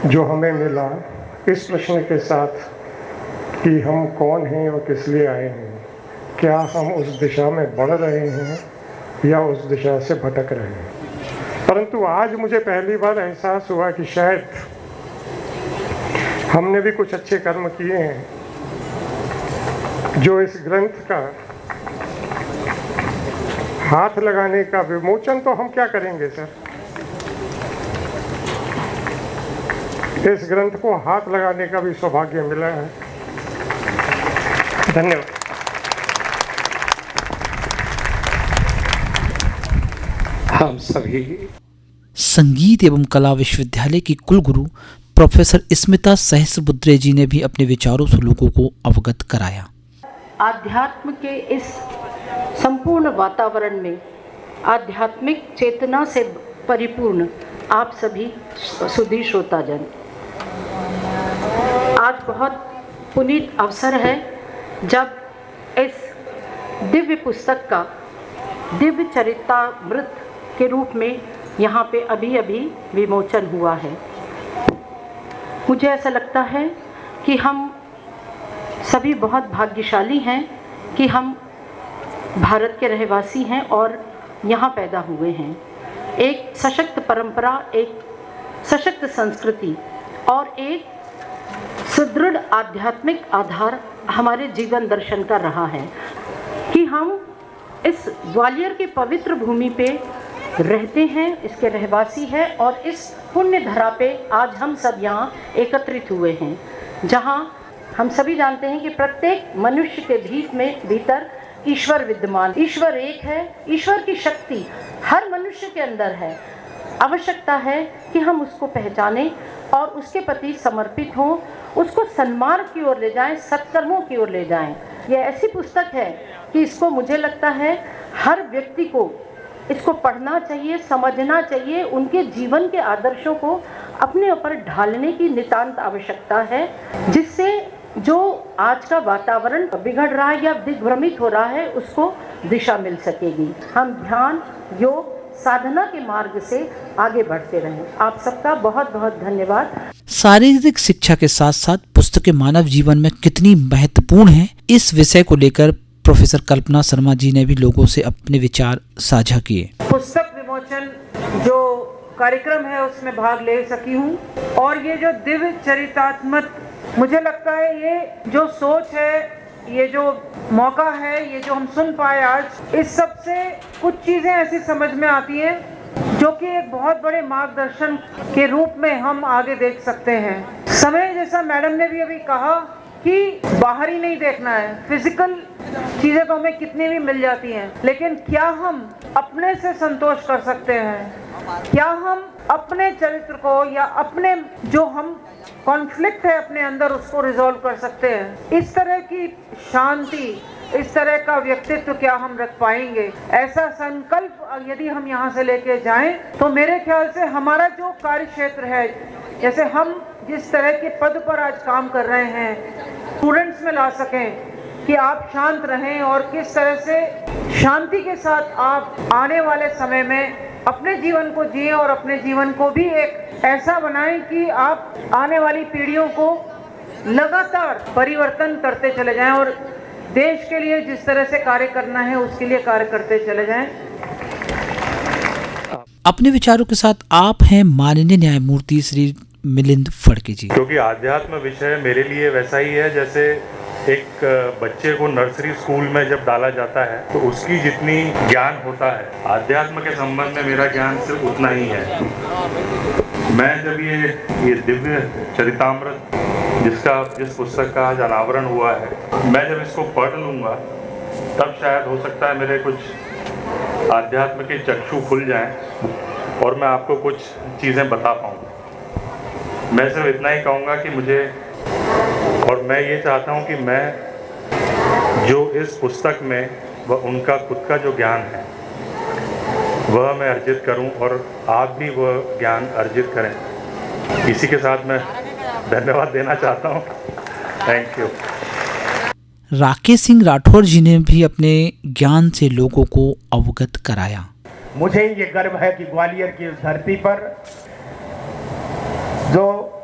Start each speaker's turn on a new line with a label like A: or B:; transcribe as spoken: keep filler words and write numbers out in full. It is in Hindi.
A: जो हमें मिला इस प्रश्न के साथ कि हम कौन हैं और किस लिए आए हैं, क्या हम उस दिशा में बढ़ रहे हैं या उस दिशा से भटक रहे हैं। परंतु आज मुझे पहली बार एहसास हुआ कि शायद हमने भी कुछ अच्छे कर्म किए हैं जो इस ग्रंथ का हाथ लगाने का विमोचन तो हम क्या करेंगे सर, इस ग्रंथ को हाथ लगाने का भी सौभाग्य मिला है। धन्यवाद।
B: हम सभी
C: संगीत एवं कला विश्वविद्यालय की कुलगुरु प्रोफेसर स्मिता सहस्रबुद्धे जी ने भी अपने विचारों से लोगों को अवगत कराया।
D: आध्यात्म के इस संपूर्ण वातावरण में आध्यात्मिक चेतना से परिपूर्ण आप सभी सुधी श्रोताजन, आज बहुत पुनीत अवसर है जब इस दिव्य पुस्तक का दिव्य चरितामृत के रूप में यहाँ पे अभी अभी विमोचन हुआ है। मुझे ऐसा लगता है कि हम सभी बहुत भाग्यशाली हैं कि हम भारत के रहवासी हैं और यहाँ पैदा हुए हैं। एक सशक्त परंपरा, एक सशक्त संस्कृति और एक सुदृढ़ आध्यात्मिक आधार हमारे जीवन दर्शन का रहा है कि हम इस ग्वालियर की पवित्र भूमि पे रहते हैं, इसके रहवासी हैं और इस पुण्य धरा पे आज हम सब यहाँ एकत्रित हुए हैं, जहाँ हम सभी जानते हैं कि प्रत्येक मनुष्य के भीत में भीतर ईश्वर विद्यमान, ईश्वर एक है, ईश्वर की शक्ति हर मनुष्य के अंदर है। आवश्यकता है कि हम उसको पहचानें और उसके प्रति समर्पित हों, उसको सन्मार्ग की ओर ले जाएं, सत्कर्मों की ओर ले जाएं। यह ऐसी पुस्तक है कि इसको मुझे लगता है हर व्यक्ति को इसको पढ़ना चाहिए, समझना चाहिए, उनके जीवन के आदर्शों को अपने ऊपर ढालने की नितांत आवश्यकता है, जिससे जो आज का वातावरण बिगड़ रहा है या दिग्भ्रमित हो रहा है उसको दिशा मिल सकेगी। हम ध्यान, योग, साधना के मार्ग से आगे बढ़ते रहें। आप सबका बहुत बहुत धन्यवाद।
C: शारीरिक शिक्षा के साथ साथ पुस्तकें मानव जीवन में कितनी महत्वपूर्ण हैं, इस विषय को लेकर प्रोफेसर कल्पना शर्मा जी ने भी लोगों से अपने विचार साझा किए।
E: पुस्तक विमोचन जो कार्यक्रम है उसमें भाग ले सकी हूँ और ये जो दिव्य चरितात्मक, मुझे लगता है ये जो सोच है, ये जो मौका है, ये जो हम सुन पाए आज, इस सब से कुछ चीज़ें ऐसी समझ में आती हैं जो कि एक बहुत बड़े मार्गदर्शन के रूप में हम आगे देख सकते हैं। समय, जैसा मैडम ने भी अभी कहा कि बाहरी नहीं देखना है, फिजिकल चीज़ें तो हमें कितनी भी मिल जाती हैं, लेकिन क्या हम अपने से संतोष कर सकते हैं? क्या हम अपने चरित्र को या अपने जो हम कॉन्फ्लिक्ट है अपने अंदर उसको रिजॉल्व कर सकते हैं? इस तरह की शांति, इस तरह का व्यक्तित्व क्या हम रख पाएंगे? ऐसा संकल्प यदि हम यहाँ से लेके जाएं तो मेरे ख्याल से हमारा जो कार्य क्षेत्र है, जैसे हम जिस तरह के पद पर आज काम कर रहे हैं, स्टूडेंट्स में ला सकें कि आप शांत रहें और किस तरह से शांति के साथ आप आने वाले समय में अपने जीवन को जिएं और अपने जीवन को भी एक ऐसा बनाएं कि आप आने वाली पीढ़ियों को लगातार परिवर्तन करते चले जाएं और देश के लिए जिस तरह से कार्य करना है उसके लिए कार्य करते चले जाएं।
C: अपने विचारों के साथ आप हैं माननीय न्यायमूर्ति श्री मिलिंद फड़के जी।
F: क्योंकि आध्यात्म विषय मेरे लिए वैसा ही है जैसे एक बच्चे को नर्सरी स्कूल में जब डाला जाता है तो उसकी जितनी ज्ञान होता है, आध्यात्म के संबंध में मेरा ज्ञान सिर्फ उतना ही है। मैं जब ये ये दिव्य चरितामृत जिसका जिस पुस्तक का आज अनावरण हुआ है, मैं जब इसको पढ़ लूँगा तब शायद हो सकता है मेरे कुछ आध्यात्म के चक्षु खुल जाएं और मैं आपको कुछ चीज़ें बता पाऊँ। मैं सिर्फ इतना ही कहूँगा कि मुझे, और मैं ये चाहता हूँ कि मैं जो इस पुस्तक में वह उनका खुद का जो ज्ञान है वह मैं अर्जित करूं और आप भी वह ज्ञान अर्जित करें। इसी के साथ मैं धन्यवाद देना चाहता हूं। Thank you.
C: राकेश सिंह राठौर जी ने भी अपने ज्ञान से लोगों को अवगत कराया।
G: मुझे ये गर्व है कि ग्वालियर की उस धरती पर जो